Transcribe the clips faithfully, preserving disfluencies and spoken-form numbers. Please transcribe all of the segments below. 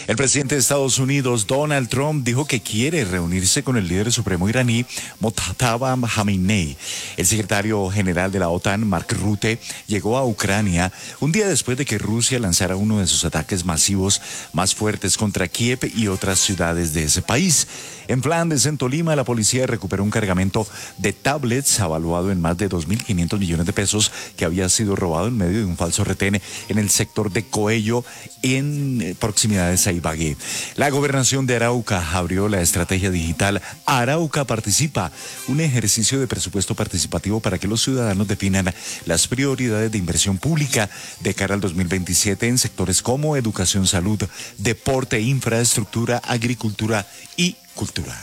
El presidente de Estados Unidos, Donald Trump, dijo que quiere reunirse con el líder supremo iraní, Mojtaba Khamenei. El secretario general de la OTAN, Mark Rutte, llegó a Ucrania un día después de que Rusia lanzara uno de sus ataques masivos más fuertes contra Kiev y otras ciudades de ese país. En Flandes, en Tolima, la policía recuperó un cargamento de tablets avaluado en más de dos mil quinientos millones de pesos que había sido robado en medio de un falso retén en el sector de Coello, en proximidades a Ibagué. La gobernación de Arauca abrió la estrategia digital Arauca Participa, un ejercicio de presupuesto participativo para que los ciudadanos definan las prioridades de inversión pública de cara al dos mil veintisiete en sectores como educación, salud, deporte, infraestructura, agricultura y cultura.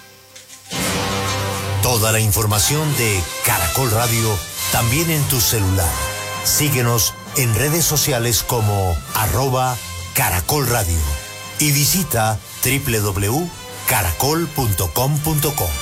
Toda la información de Caracol Radio también en tu celular. Síguenos en redes sociales como arroba Caracol Radio y visita doble u doble u doble u punto caracol punto com punto co.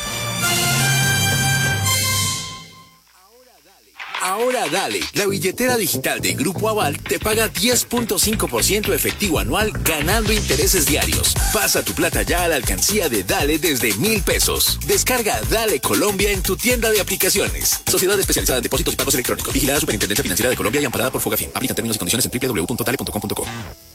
Ahora dale, la billetera digital de Grupo Aval te paga diez punto cinco por ciento efectivo anual ganando intereses diarios. Pasa tu plata ya a la alcancía de Dale desde mil pesos. Descarga Dale Colombia en tu tienda de aplicaciones. Sociedad especializada en depósitos y pagos electrónicos. Vigilada Superintendencia Financiera de Colombia y amparada por Fogafín. Aplican términos y condiciones en doble u doble u doble u punto dale punto com punto co.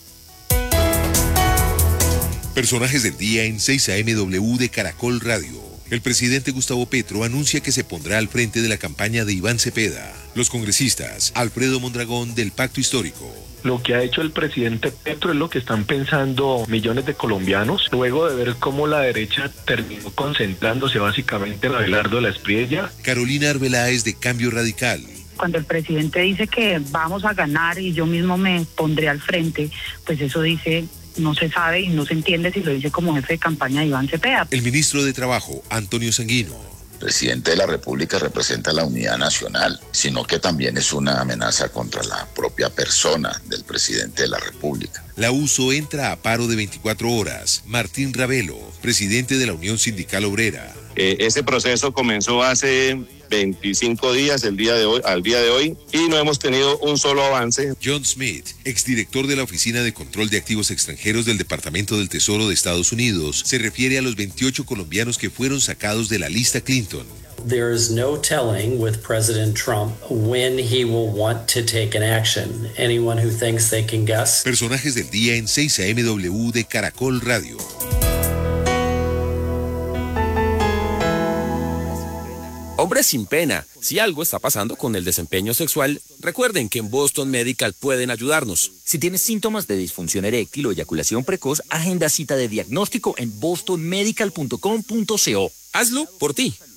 Personajes del día en seis A M W de Caracol Radio. El presidente Gustavo Petro anuncia que se pondrá al frente de la campaña de Iván Cepeda. Los congresistas, Alfredo Mondragón del Pacto Histórico. Lo que ha hecho el presidente Petro es lo que están pensando millones de colombianos, luego de ver cómo la derecha terminó concentrándose básicamente en Abelardo de la Espriella. Carolina Arbeláez de Cambio Radical. Cuando el presidente dice que vamos a ganar y yo mismo me pondré al frente, pues eso dice... no se sabe y no se entiende si lo dice como jefe de campaña de Iván Cepeda. El ministro de Trabajo, Antonio Sanguino. El presidente de la República representa la unidad nacional, sino que también es una amenaza contra la propia persona del presidente de la República. La U S O entra a paro de veinticuatro horas. Martín Ravelo, presidente de la Unión Sindical Obrera. Eh, este proceso comenzó hace veinticinco días, el día de hoy, al día de hoy, y no hemos tenido un solo avance. John Smith, exdirector de la Oficina de Control de Activos Extranjeros del Departamento del Tesoro de Estados Unidos, se refiere a los veintiocho colombianos que fueron sacados de la lista Clinton. There is no telling with President Trump when he will want to take an action. Anyone who thinks they can guess. Personajes del día en seis A M W de Caracol Radio. Hombres sin pena, si algo está pasando con el desempeño sexual, recuerden que en Boston Medical pueden ayudarnos. Si tienes síntomas de disfunción eréctil o eyaculación precoz, agenda cita de diagnóstico en boston medical punto com punto co. Hazlo por ti.